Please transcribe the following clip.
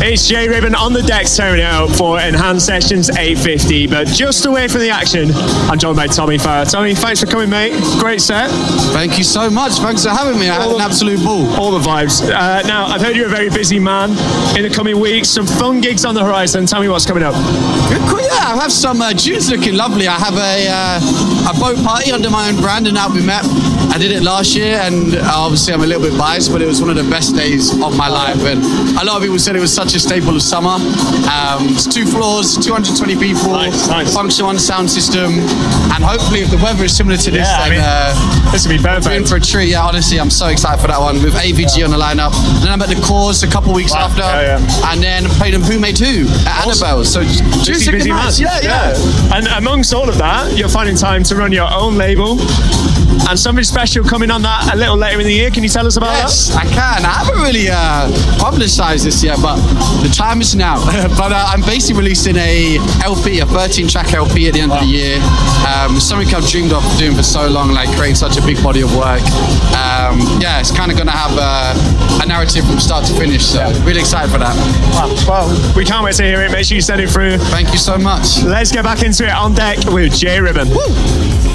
It's Jay Ribbon on the decks tearing it up for Enhanced Sessions 850. But just away from the action, I'm joined by Tommy Farr. Tommy, thanks for coming, mate. Great set. Thank you so much. Thanks for having me. I had an absolute ball. All the vibes. Now, I've heard you're a very busy man in the coming weeks. Some fun gigs on the horizon. Tell me what's coming up. Yeah, I have some tunes looking lovely. I have a boat party under my own brand, and Now We Met. I did it last year, and obviously I'm a little bit biased, but it was one of the best days of my life. And a lot of people said it was such a staple of summer. It's 2 floors, 220 people, nice. function one sound system, and hopefully if the weather is similar to this, this would be perfect. We're in for a treat. Yeah, honestly, I'm so excited for that one with AVG on the lineup. And then I'm at the Cause a couple weeks after, and then played them Who Made Who at Annabelle. So busy man. Yeah. And amongst all of that, you're finding time to run your own label. And something special coming on that a little later in the year. Can you tell us about that? I can. I haven't really publicised this yet, but the time is now. But I'm basically releasing a LP, a 13-track LP at the end of the year. Something I've dreamed of doing for so long, like creating such a big body of work. It's kind of going to have a narrative from start to finish, so really excited for that. Well, we can't wait to hear it. Make sure you send it through. Thank you so much. Let's get back into it on deck with Jay Ribbon. Woo!